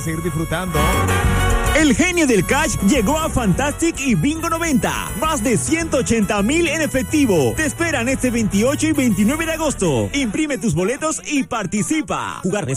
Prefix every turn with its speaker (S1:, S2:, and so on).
S1: Seguir disfrutando.
S2: El genio del cash llegó a Fantastic y Bingo 90. Más de 180,000 en efectivo. Te esperan este 28 y 29 de agosto. Imprime tus boletos y participa. Jugar